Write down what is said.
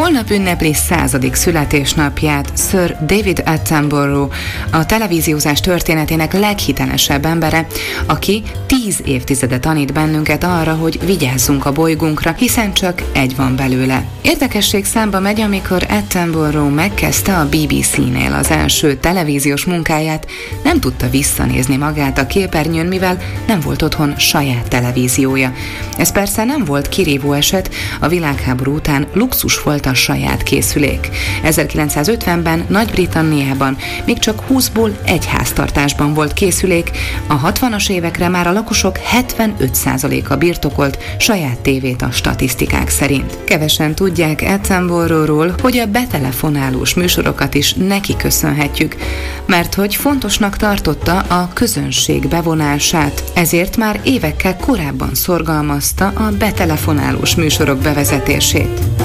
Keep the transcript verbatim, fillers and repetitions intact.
Holnap ünnepli századik születésnapját Sir David Attenborough, a televíziózás történetének leghitelesebb embere, aki tíz évtizedet tanít bennünket arra, hogy vigyázzunk a bolygónkra, hiszen csak egy van belőle. Érdekesség számba megy, amikor Attenborough megkezdte a bé bé cé-nél az első televíziós munkáját, nem tudta visszanézni magát a képernyőn, mivel nem volt otthon saját televíziója. Ez persze nem volt kirívó eset, a világháború után luxus volt a saját készülék. ezerkilencszázötvenben Nagy-Britanniában még csak húszból egy háztartásban volt készülék, a hatvanas évekre már a lakosok hetvenöt százaléka birtokolt saját tévét a statisztikák szerint. Kevesen tudják Attenborough-ról, hogy a betelefonálós műsorokat is neki köszönhetjük, mert hogy fontosnak tartotta a közönség bevonását, ezért már évekkel korábban szorgalmazta a betelefonálós műsorok bevezetését.